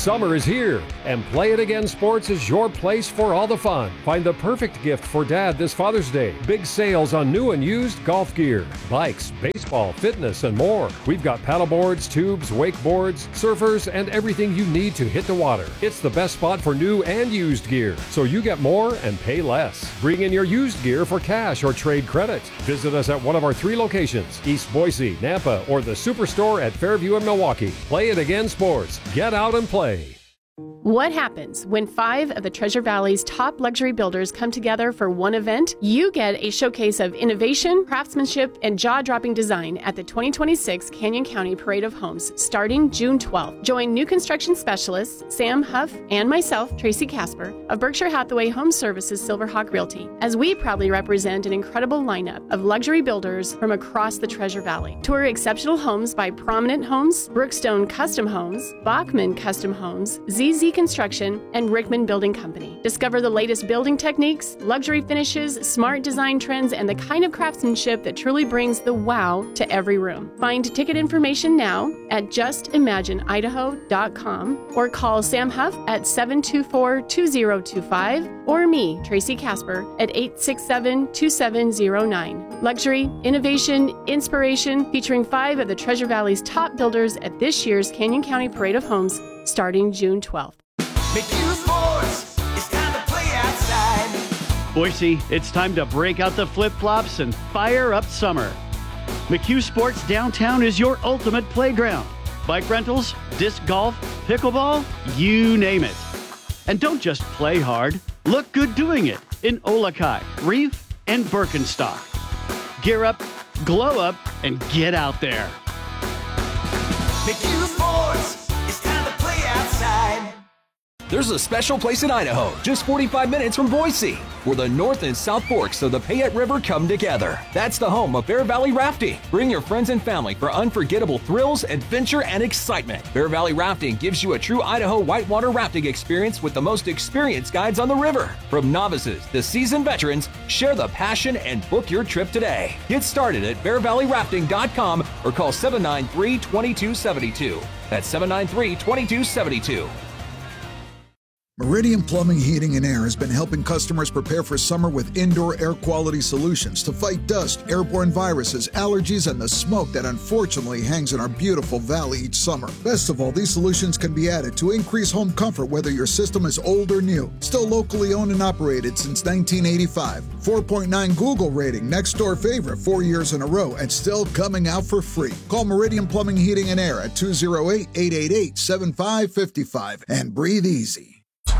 Summer is here, and Play It Again Sports is your place for all the fun. Find the perfect gift for Dad this Father's Day. Big sales on new and used golf gear, bikes, baseball, fitness, and more. We've got paddleboards, tubes, wakeboards, surfers, and everything you need to hit the water. It's the best spot for new and used gear, so you get more and pay less. Bring in your used gear for cash or trade credit. Visit us at one of our 3 locations, East Boise, Nampa, or the Superstore at Fairview and Milwaukee. Play It Again Sports. Get out and play. What happens when 5 of the Treasure Valley's top luxury builders come together for one event? You get a showcase of innovation, craftsmanship, and jaw-dropping design at the 2026 Canyon County Parade of Homes starting June 12th. Join new construction specialists Sam Huff and myself, Tracy Casper, of Berkshire Hathaway Home Services Silverhawk Realty, as we proudly represent an incredible lineup of luxury builders from across the Treasure Valley. Tour exceptional homes by Prominent Homes, Brookstone Custom Homes, Bachman Custom Homes, ZZ Construction, and Rickman Building Company. Discover the latest building techniques, luxury finishes, smart design trends, and the kind of craftsmanship that truly brings the wow to every room. Find ticket information now at justimagineidaho.com or call Sam Huff at 724-2025 or me, Tracy Casper, at 867-2709. Luxury, innovation, inspiration, featuring 5 of the Treasure Valley's top builders at this year's Canyon County Parade of Homes starting June 12th. McHugh Sports, it's time to play outside. Boise, it's time to break out the flip-flops and fire up summer. McHugh Sports Downtown is your ultimate playground. Bike rentals, disc golf, pickleball, you name it. And don't just play hard, look good doing it in Olakai, Reef, and Birkenstock. Gear up, glow up, and get out there. McHugh Sports, it's time to play outside. There's a special place in Idaho, just 45 minutes from Boise, where the North and South Forks of the Payette River come together. That's the home of Bear Valley Rafting. Bring your friends and family for unforgettable thrills, adventure, and excitement. Bear Valley Rafting gives you a true Idaho whitewater rafting experience with the most experienced guides on the river. From novices to seasoned veterans, share the passion and book your trip today. Get started at bearvalleyrafting.com or call 793-2272. That's 793-2272. Meridian Plumbing, Heating, and Air has been helping customers prepare for summer with indoor air quality solutions to fight dust, airborne viruses, allergies, and the smoke that unfortunately hangs in our beautiful valley each summer. Best of all, these solutions can be added to increase home comfort whether your system is old or new. Still locally owned and operated since 1985. 4.9 Google rating, next door favorite 4 years in a row, and still coming out for free. Call Meridian Plumbing, Heating, and Air at 208-888-7555 and breathe easy.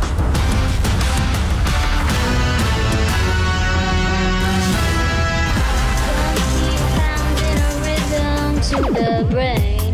To the brain.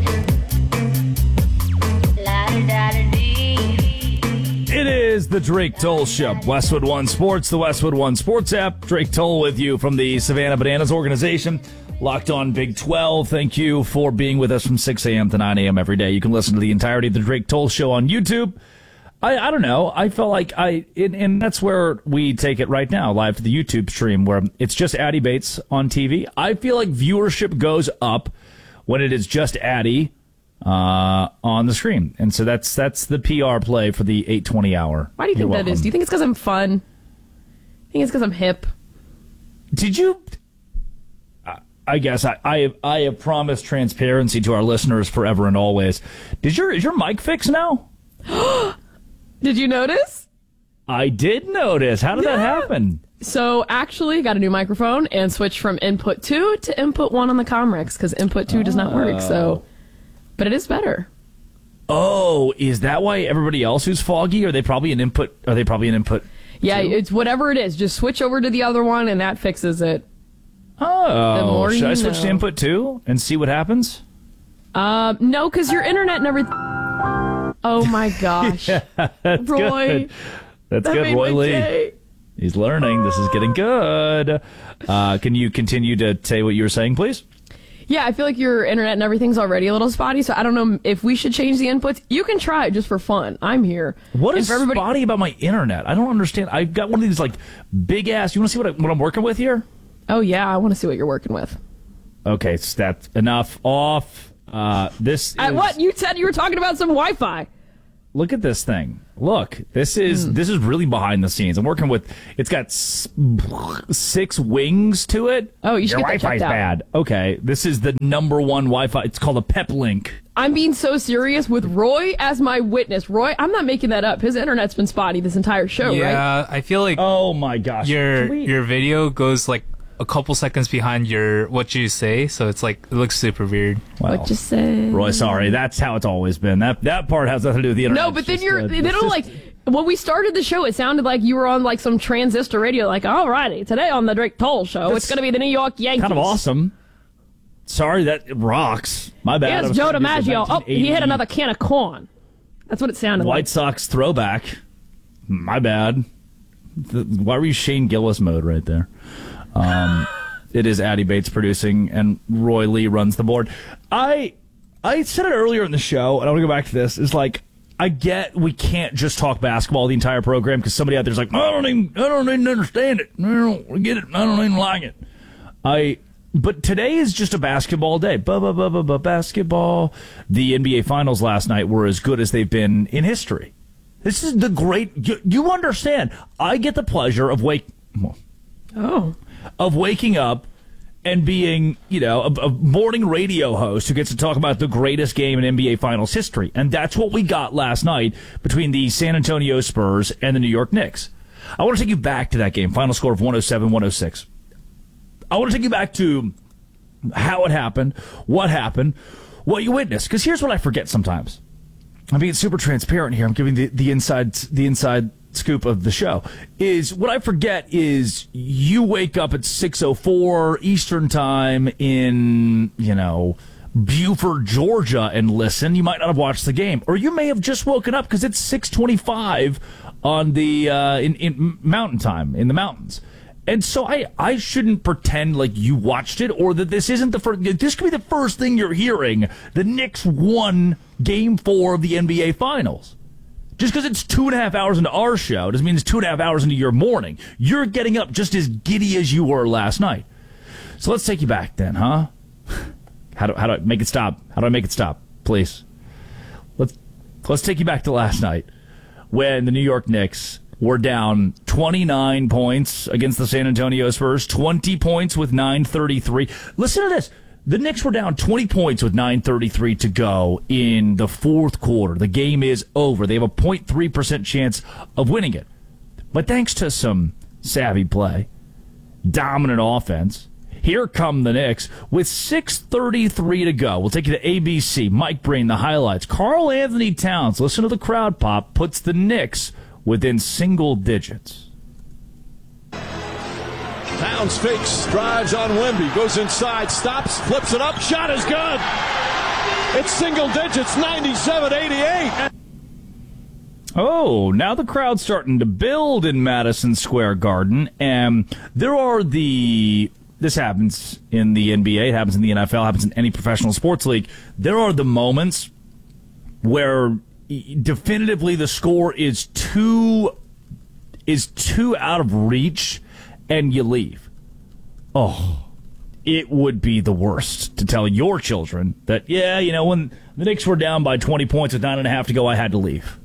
It is the Drake Toll Show. Westwood One Sports, the Westwood One Sports app. Drake Toll with you from the Savannah Bananas organization. Locked on Big 12. Thank you for being with us from 6 a.m. to 9 a.m. every day. You can listen to the entirety of the Drake Toll Show on YouTube. I don't know. I felt like and that's where we take it right now, live to the YouTube stream, where it's just Addie Bates on TV. I feel like viewership goes up when it is just Addie on the screen. And so that's the PR play for the 8:20 hour. Why do you think that is? Do you think it's because I'm fun? I think it's because I'm hip. Did you... I guess I have promised transparency to our listeners forever and always. Is your mic fixed now? Did you notice? I did notice. How did that happen? So actually, got a new microphone and switched from input 2 to input 1 on the Comrex because input 2 does not work. So, but it is better. Oh, is that why everybody else who's foggy? Are they probably an input? Yeah, two? It's whatever it is. Just switch over to the other one, and that fixes it. Oh, should I switch to input 2 and see what happens? No, because your internet and everything. Oh my gosh, yeah, that's Roy, good. That's good, Roy Lee. Day. He's learning. This is getting good. Can you continue to say what you were saying, please? Yeah, I feel like your internet and everything's already a little spotty, so I don't know if we should change the inputs. You can try it just for fun. I'm here. What is spotty about my internet? I don't understand. I've got one of these like big ass. You want to see what I'm working with here? Oh yeah, I want to see what you're working with. Okay, so that's enough. Off. This. What? You said you were talking about some Wi-Fi. Look at this thing. Look, this is really behind the scenes. I'm working with. It's got 6 wings to it. Oh, you should Your get that Wi-Fi's checked out. bad. Okay, this is the number one Wi-Fi. It's called a PepLink. I'm being so serious with Roy as my witness. Roy, I'm not making that up. His internet's been spotty this entire show, right? Yeah, I feel like Oh my gosh. your video goes like a couple seconds behind what you say, so it's like it looks super weird. Well, What you say? Roy, sorry. That's how it's always been. That part has nothing to do with the internet. No, but then It's just, they don't like. When we started the show, it sounded like you were on like some transistor radio. Like, alrighty, today on the Drake Toll Show, it's going to be the New York Yankees. kind of awesome. Sorry, that rocks. My bad. I Yes, was Joe trying to use the DiMaggio. Oh, he hit 1980 another can of corn. That's what it sounded White like. Sox throwback. My bad. Why were you Shane Gillis mode right there? It is Addy Bates producing, and Roy Lee runs the board. I said it earlier in the show, and I want to go back to this. Is like, I get we can't just talk basketball the entire program because somebody out there's like, I don't even understand it. I don't get it. I don't even like it. But today is just a basketball day. Basketball. The NBA Finals last night were as good as they've been in history. This is the great. You understand? I get the pleasure of waking up and being, a morning radio host who gets to talk about the greatest game in NBA Finals history. And that's what we got last night between the San Antonio Spurs and the New York Knicks. I want to take you back to that game, final score of 107-106. I want to take you back to how it happened, what you witnessed. Because here's what I forget sometimes. I'm being super transparent here. I'm giving the inside scoop of the show. Is what I forget is you wake up at 6:04 Eastern time in, Buford, Georgia, and listen. You might not have watched the game, or you may have just woken up because it's 6:25 on the in Mountain Time in the mountains. And so I shouldn't pretend like you watched it or that this isn't the first. This could be the first thing you're hearing. The Knicks won Game 4 of the NBA Finals. Just because it's 2.5 hours into our show doesn't mean it's 2.5 hours into your morning. You're getting up just as giddy as you were last night. So let's take you back then, huh? How do I make it stop? How do I make it stop? Please. Let's take you back to last night when the New York Knicks were down 29 points against the San Antonio Spurs, 20 points with 9:33. Listen to this. The Knicks were down 20 points with 9:33 to go in the fourth quarter. The game is over. They have a 0.3% chance of winning it. But thanks to some savvy play, dominant offense, here come the Knicks with 6:33 to go. We'll take you to ABC. Mike Breen, the highlights. Karl Anthony Towns, listen to the crowd pop, puts the Knicks within single digits. Towns fakes, drives on Wemby, goes inside, stops, flips it up, shot is good. It's single digits, 97-88. Oh, now the crowd's starting to build in Madison Square Garden, and this happens in the NBA, it happens in the NFL, it happens in any professional sports league. There are the moments where definitively the score is too out of reach and you leave. Oh, it would be the worst to tell your children that, when the Knicks were down by 20 points with 9.5 to go, I had to leave.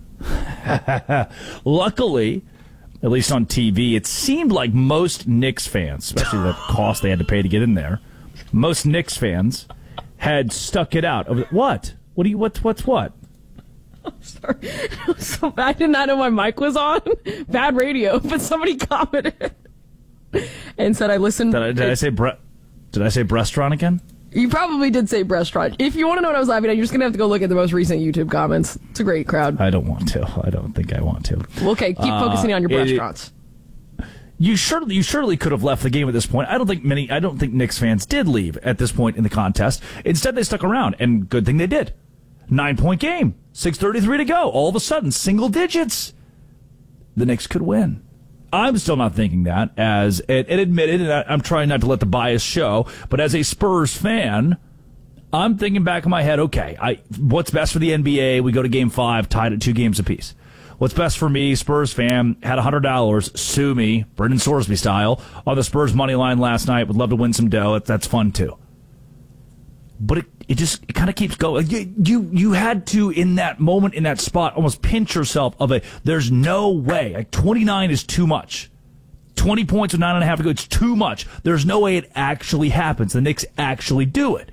Luckily, at least on TV, it seemed like most Knicks fans, especially the cost they had to pay to get in there, most Knicks fans had stuck it out. What? What's what? I'm sorry. So I did not know my mic was on. Bad radio, but somebody commented and said I listened. Did I say restaurant again? You probably did say restaurant. If you want to know what I was laughing at, you're just gonna have to go look at the most recent YouTube comments. It's a great crowd. I don't want to. I don't think I want to. Okay, keep focusing on your restaurants. You surely could have left the game at this point. I don't think Knicks fans did leave at this point in the contest. Instead, they stuck around, and good thing they did. 9-point game, 6:33 to go. All of a sudden, single digits. The Knicks could win. I'm still not thinking that, as it admitted, and I'm trying not to let the bias show, but as a Spurs fan, I'm thinking back in my head, okay, what's best for the NBA? We go to Game 5, tied at 2 games apiece. What's best for me, Spurs fan, had $100, sue me, Brendan Sorsby style, on the Spurs money line last night. Would love to win some dough. That's fun, too. but it kind of keeps going. You had to, in that moment, in that spot, almost pinch yourself there's no way. Like 29 is too much. 20 points with 9.5 to go, it's too much. There's no way it actually happens. The Knicks actually do it.